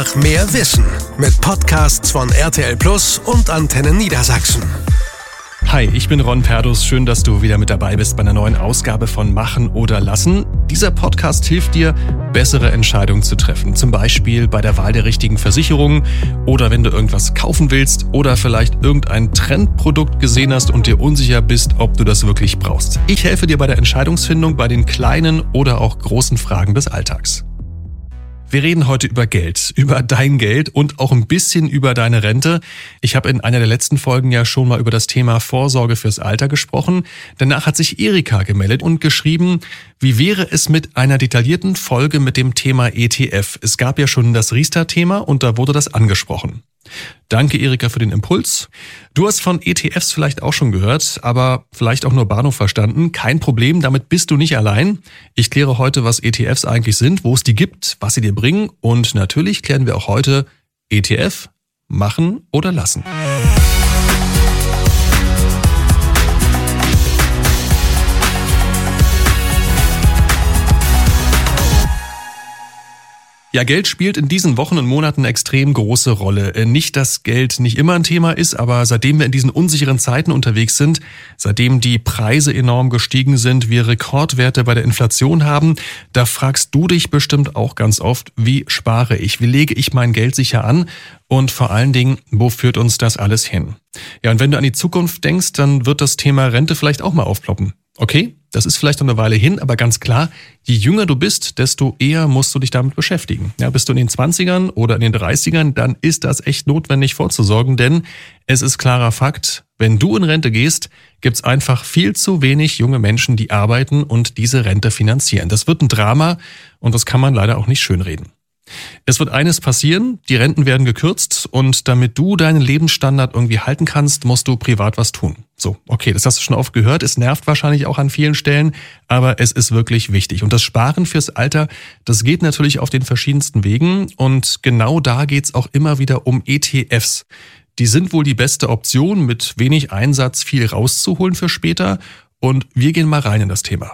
Mehr Wissen mit Podcasts von RTL Plus und Antenne Niedersachsen. Hi, ich bin Ron Perdus. Schön, dass du wieder mit dabei bist bei einer neuen Ausgabe von Machen oder Lassen. Dieser Podcast hilft dir, bessere Entscheidungen zu treffen. Zum Beispiel bei der Wahl der richtigen Versicherung oder wenn du irgendwas kaufen willst oder vielleicht irgendein Trendprodukt gesehen hast und dir unsicher bist, ob du das wirklich brauchst. Ich helfe dir bei der Entscheidungsfindung bei den kleinen oder auch großen Fragen des Alltags. Wir reden heute über Geld, über dein Geld und auch ein bisschen über deine Rente. Ich habe in einer der letzten Folgen ja schon mal über das Thema Vorsorge fürs Alter gesprochen. Danach hat sich Erika gemeldet und geschrieben, wie wäre es mit einer detaillierten Folge mit dem Thema ETF? Es gab ja schon das Riester-Thema und da wurde das angesprochen. Danke, Erika, für den Impuls. Du hast von ETFs vielleicht auch schon gehört, aber vielleicht auch nur Bahnhof verstanden. Kein Problem, damit bist du nicht allein. Ich kläre heute, was ETFs eigentlich sind, wo es die gibt, was sie dir bringen und natürlich klären wir auch heute ETF, machen oder lassen. Ja, Geld spielt in diesen Wochen und Monaten extrem große Rolle. Nicht, dass Geld nicht immer ein Thema ist, aber seitdem wir in diesen unsicheren Zeiten unterwegs sind, seitdem die Preise enorm gestiegen sind, wir Rekordwerte bei der Inflation haben, da fragst du dich bestimmt auch ganz oft, wie spare ich, wie lege ich mein Geld sicher an und vor allen Dingen, wo führt uns das alles hin? Ja, und wenn du an die Zukunft denkst, dann wird das Thema Rente vielleicht auch mal aufploppen. Okay, das ist vielleicht noch eine Weile hin, aber ganz klar, je jünger du bist, desto eher musst du dich damit beschäftigen. Ja, bist du in den 20ern oder in den 30ern, dann ist das echt notwendig vorzusorgen, denn es ist klarer Fakt, wenn du in Rente gehst, gibt's einfach viel zu wenig junge Menschen, die arbeiten und diese Rente finanzieren. Das wird ein Drama und das kann man leider auch nicht schönreden. Es wird eines passieren, die Renten werden gekürzt und damit du deinen Lebensstandard irgendwie halten kannst, musst du privat was tun. So, okay, das hast du schon oft gehört, es nervt wahrscheinlich auch an vielen Stellen, aber es ist wirklich wichtig. Und das Sparen fürs Alter, das geht natürlich auf den verschiedensten Wegen und genau da geht's auch immer wieder um ETFs. Die sind wohl die beste Option, mit wenig Einsatz viel rauszuholen für später und wir gehen mal rein in das Thema.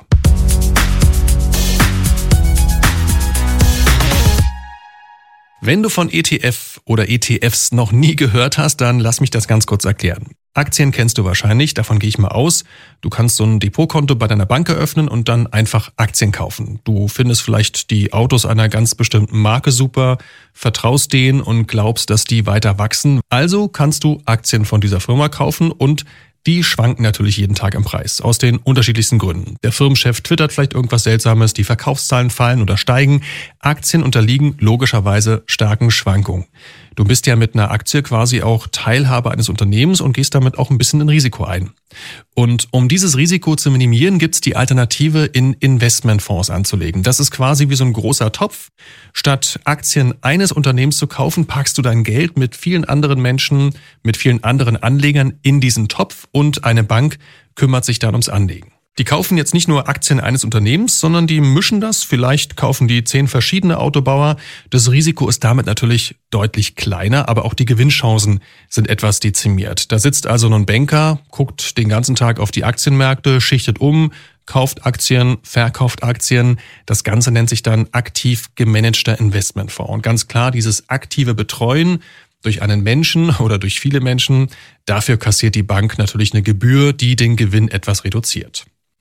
Wenn du von ETF oder ETFs noch nie gehört hast, dann lass mich das ganz kurz erklären. Aktien kennst du wahrscheinlich, davon gehe ich mal aus. Du kannst so ein Depotkonto bei deiner Bank eröffnen und dann einfach Aktien kaufen. Du findest vielleicht die Autos einer ganz bestimmten Marke super, vertraust denen und glaubst, dass die weiter wachsen. Also kannst du Aktien von dieser Firma kaufen und die schwanken natürlich jeden Tag im Preis, aus den unterschiedlichsten Gründen. Der Firmenchef twittert vielleicht irgendwas Seltsames, die Verkaufszahlen fallen oder steigen. Aktien unterliegen logischerweise starken Schwankungen. Du bist ja mit einer Aktie quasi auch Teilhaber eines Unternehmens und gehst damit auch ein bisschen ein Risiko ein. Und um dieses Risiko zu minimieren, gibt's die Alternative, in Investmentfonds anzulegen. Das ist quasi wie so ein großer Topf. Statt Aktien eines Unternehmens zu kaufen, packst du dein Geld mit vielen anderen Menschen, mit vielen anderen Anlegern in diesen Topf und eine Bank kümmert sich dann ums Anlegen. Die kaufen jetzt nicht nur Aktien eines Unternehmens, sondern die mischen das. Vielleicht kaufen die 10 verschiedene Autobauer. Das Risiko ist damit natürlich deutlich kleiner, aber auch die Gewinnchancen sind etwas dezimiert. Da sitzt also ein Banker, guckt den ganzen Tag auf die Aktienmärkte, schichtet um, kauft Aktien, verkauft Aktien. Das Ganze nennt sich dann aktiv gemanagter Investmentfonds. Und ganz klar, dieses aktive Betreuen durch einen Menschen oder durch viele Menschen, dafür kassiert die Bank natürlich eine Gebühr, die den Gewinn etwas reduziert.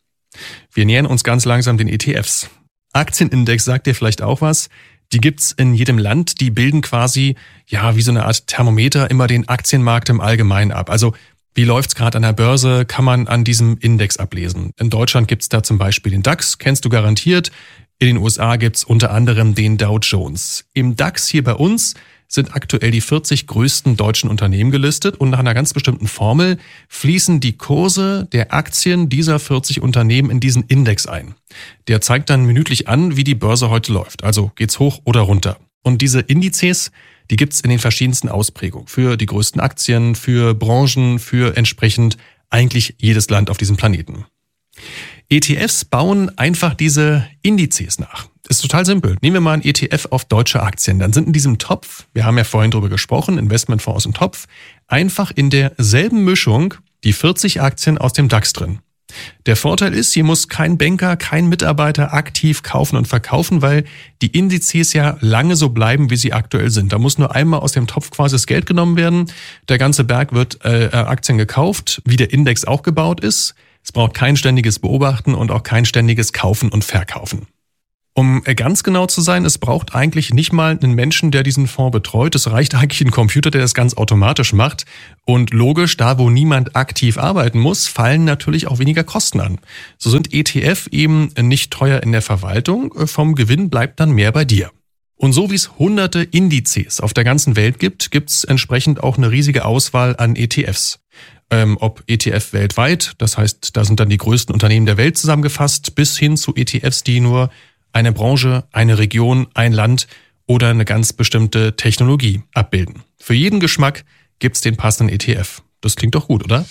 Wir nähern uns ganz langsam den ETFs. Aktienindex sagt dir vielleicht auch was. Die gibt's in jedem Land. Die bilden quasi, ja, wie so eine Art Thermometer immer den Aktienmarkt im Allgemeinen ab. Also wie läuft's gerade an der Börse, kann man an diesem Index ablesen. In Deutschland gibt's da zum Beispiel den DAX, kennst du garantiert. In den USA gibt's unter anderem den Dow Jones. Im DAX hier bei uns sind aktuell die 40 größten deutschen Unternehmen gelistet und nach einer ganz bestimmten Formel fließen die Kurse der Aktien dieser 40 Unternehmen in diesen Index ein. Der zeigt dann minütlich an, wie die Börse heute läuft. Also geht's hoch oder runter. Und diese Indizes, die gibt's in den verschiedensten Ausprägungen. Für die größten Aktien, für Branchen, für entsprechend eigentlich jedes Land auf diesem Planeten. ETFs bauen einfach diese Indizes nach. Ist total simpel. Nehmen wir mal einen ETF auf deutsche Aktien. Dann sind in diesem Topf, wir haben ja vorhin drüber gesprochen, Investmentfonds aus dem Topf, einfach in derselben Mischung die 40 Aktien aus dem DAX drin. Der Vorteil ist, hier muss kein Banker, kein Mitarbeiter aktiv kaufen und verkaufen, weil die Indizes ja lange so bleiben, wie sie aktuell sind. Da muss nur einmal aus dem Topf quasi das Geld genommen werden. Der ganze Berg wird Aktien gekauft, wie der Index auch gebaut ist. Es braucht kein ständiges Beobachten und auch kein ständiges Kaufen und Verkaufen. Um ganz genau zu sein, es braucht eigentlich nicht mal einen Menschen, der diesen Fonds betreut. Es reicht eigentlich ein Computer, der das ganz automatisch macht. Und logisch, da wo niemand aktiv arbeiten muss, fallen natürlich auch weniger Kosten an. So sind ETF eben nicht teuer in der Verwaltung. Vom Gewinn bleibt dann mehr bei dir. Und so wie es hunderte Indizes auf der ganzen Welt gibt, gibt's entsprechend auch eine riesige Auswahl an ETFs. Ob ETF weltweit, das heißt, da sind dann die größten Unternehmen der Welt zusammengefasst, bis hin zu ETFs, die nur eine Branche, eine Region, ein Land oder eine ganz bestimmte Technologie abbilden. Für jeden Geschmack gibt's den passenden ETF. Das klingt doch gut, oder?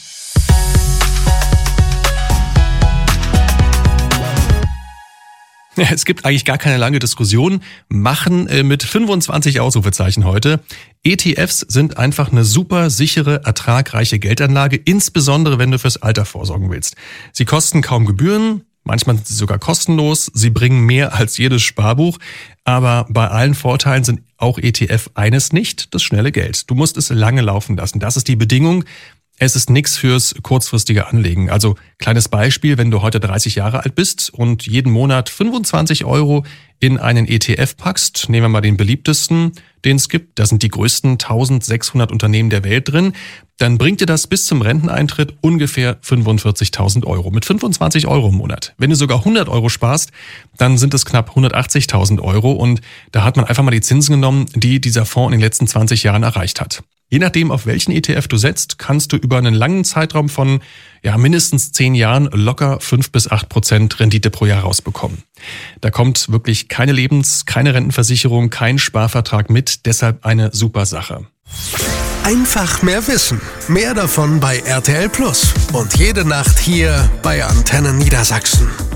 Ja, es gibt eigentlich gar keine lange Diskussion. Machen mit 25 Ausrufezeichen heute. ETFs sind einfach eine super sichere, ertragreiche Geldanlage, insbesondere wenn du fürs Alter vorsorgen willst. Sie kosten kaum Gebühren. Manchmal sind sie sogar kostenlos, sie bringen mehr als jedes Sparbuch, aber bei allen Vorteilen sind auch ETF eines nicht, das schnelle Geld. Du musst es lange laufen lassen, das ist die Bedingung. Es ist nichts fürs kurzfristige Anlegen. Also kleines Beispiel, wenn du heute 30 Jahre alt bist und jeden Monat 25 € in einen ETF packst, nehmen wir mal den beliebtesten, den es gibt, da sind die größten 1600 Unternehmen der Welt drin, dann bringt dir das bis zum Renteneintritt ungefähr 45.000 € mit 25 € im Monat. Wenn du sogar 100 € sparst, dann sind es knapp 180.000 € und da hat man einfach mal die Zinsen genommen, die dieser Fonds in den letzten 20 Jahren erreicht hat. Je nachdem, auf welchen ETF du setzt, kannst du über einen langen Zeitraum von mindestens 10 Jahren locker 5-8% Rendite pro Jahr rausbekommen. Da kommt wirklich keine keine Rentenversicherung, kein Sparvertrag mit, deshalb eine super Sache. Einfach mehr wissen. Mehr davon bei RTL Plus. Und jede Nacht hier bei Antenne Niedersachsen.